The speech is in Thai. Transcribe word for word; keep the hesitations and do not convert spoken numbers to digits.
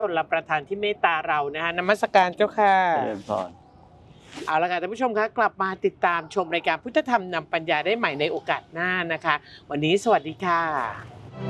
ชนประทานที่เมตตาเรานะฮะนมัสการเจ้าค่ะเจริญพรเอาละค่ะท่านผู้ชมคะกลับมาติดตามชมรายการพุทธธรรมนำปัญญาได้ใหม่ในโอกาสหน้านะคะวันนี้สวัสดีค่ะ